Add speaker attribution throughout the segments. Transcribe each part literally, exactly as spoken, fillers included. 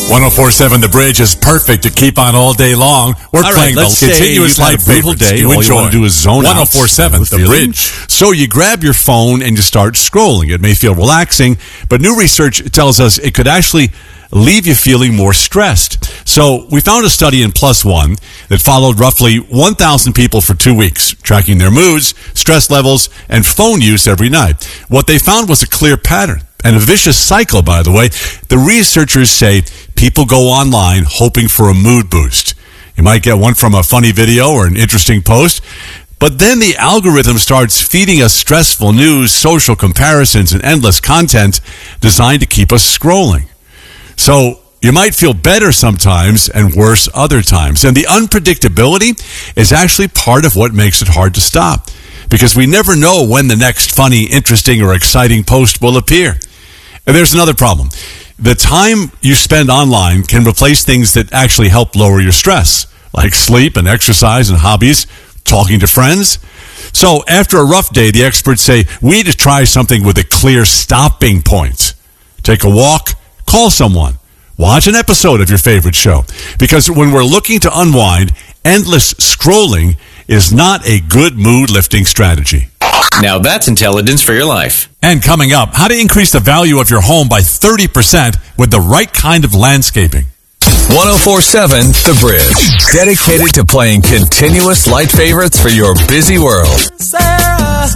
Speaker 1: one oh four point seven The Bridge is perfect to keep on all day long. We're
Speaker 2: all
Speaker 1: playing
Speaker 2: right,
Speaker 1: the continuous light favorites.
Speaker 2: Day.
Speaker 1: You
Speaker 2: all
Speaker 1: enjoy.
Speaker 2: you want to do is zone
Speaker 1: one oh four point seven
Speaker 2: out.
Speaker 1: The Bridge.
Speaker 2: So you grab your phone and you start scrolling. It may feel relaxing, but new research tells us it could actually leave you feeling more stressed. So we found a study in Plus One that followed roughly one thousand people for two weeks, tracking their moods, stress levels, and phone use every night. What they found was a clear pattern. And a vicious cycle, by the way. The researchers say people go online hoping for a mood boost. You might get one from a funny video or an interesting post, but then the algorithm starts feeding us stressful news, social comparisons, and endless content designed to keep us scrolling. So you might feel better sometimes and worse other times. And the unpredictability is actually part of what makes it hard to stop, because we never know when the next funny, interesting, or exciting post will appear. And there's another problem. The time you spend online can replace things that actually help lower your stress, like sleep and exercise and hobbies, talking to friends. So after a rough day, the experts say we need to try something with a clear stopping point. Take a walk, call someone, watch an episode of your favorite show. Because when we're looking to unwind, endless scrolling is not a good mood-lifting strategy.
Speaker 3: Now that's intelligence for your life.
Speaker 1: And coming up, how to increase the value of your home by thirty percent with the right kind of landscaping.
Speaker 4: one oh four point seven The Bridge. Dedicated to playing continuous light favorites for your busy world.
Speaker 5: Sarah,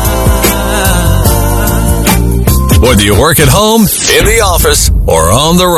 Speaker 4: Whether you work at home, in the office, or on the road.